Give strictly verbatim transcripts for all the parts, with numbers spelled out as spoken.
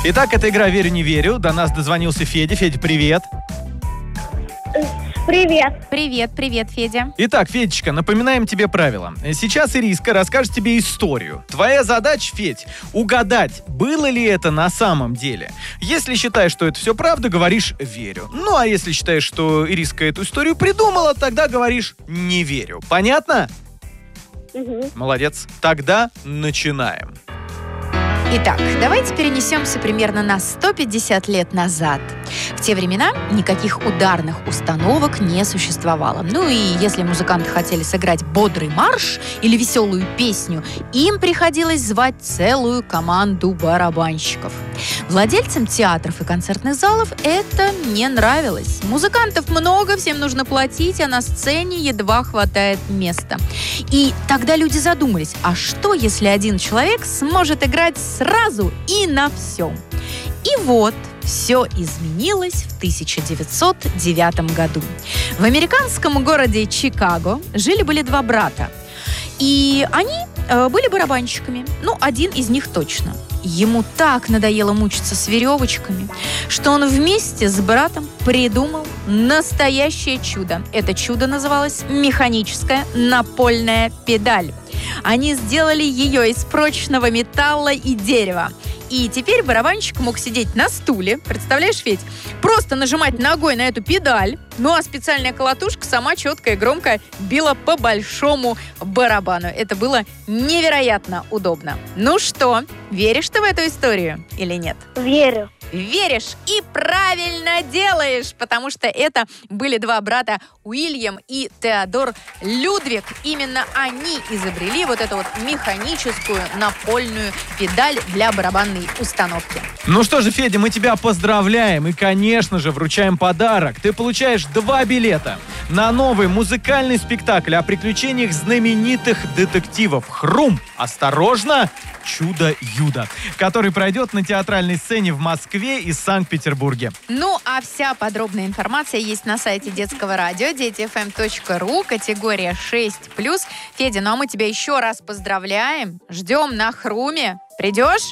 Итак, это игра «Верю, не верю». До нас дозвонился Федя. Федя, привет. Привет. Привет, привет, Федя. Итак, Федечка, напоминаем тебе правила. Сейчас Ириска расскажет тебе историю. Твоя задача, Федь, угадать, было ли это на самом деле. Если считаешь, что это все правда, говоришь «верю». Ну, а если считаешь, что Ириска эту историю придумала, тогда говоришь «не верю». Понятно? Угу. Молодец. Тогда начинаем. Итак, давайте перенесемся примерно на сто пятьдесят лет назад. В те времена никаких ударных установок не существовало. Ну и если музыканты хотели сыграть бодрый марш или веселую песню, им приходилось звать целую команду барабанщиков. Владельцам театров и концертных залов это не нравилось. Музыкантов много, всем нужно платить, а на сцене едва хватает места. И тогда люди задумались, а что, если один человек сможет играть сразу и на всем? И вот, все изменилось в тысяча девятьсот девятом году. В американском городе Чикаго жили-были два брата. И они э, были барабанщиками. Ну, один из них точно. Ему так надоело мучиться с веревочками, что он вместе с братом придумал настоящее чудо. Это чудо называлось механическая напольная педаль. Они сделали ее из прочного металла и дерева. И теперь барабанщик мог сидеть на стуле, представляешь, Федь, просто нажимать ногой на эту педаль, ну а специальная колотушка сама четко и громко била по большому барабану. Это было невероятно удобно. Ну что, веришь ты в эту историю или нет? Верю. Веришь и правильно делаешь, потому что это были два брата Уильям и Теодор Людвиг. Именно они изобрели вот эту вот механическую напольную педаль для барабанной установки. Ну что же, Федя, мы тебя поздравляем и, конечно же, вручаем подарок. Ты получаешь два билета на новый музыкальный спектакль о приключениях знаменитых детективов «Хрум! Осторожно! Чудо-Юдо», который пройдет на театральной сцене в Москве и Санкт-Петербурге. Ну, а вся подробная информация есть на сайте детского радио дети эф эм точка ру, категория шесть плюс. Федя, ну а мы тебя еще раз поздравляем. Ждем на Хруме. Придешь?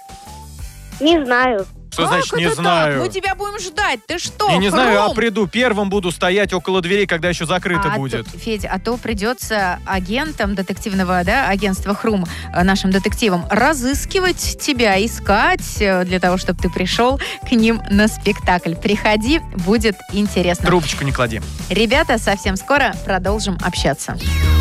Не знаю. Что Как значит «не это знаю»? так? Мы тебя будем ждать. Ты что, Я не знаю, а Хрум? приду. Первым буду стоять около дверей, когда еще закрыто А будет. то, Федя, а то придется агентам детективного, да, агентства Хрум, э, нашим детективам, разыскивать тебя, искать э, для того, чтобы ты пришел к ним на спектакль. Приходи, будет интересно. Трубочку не клади. Ребята, совсем скоро продолжим общаться.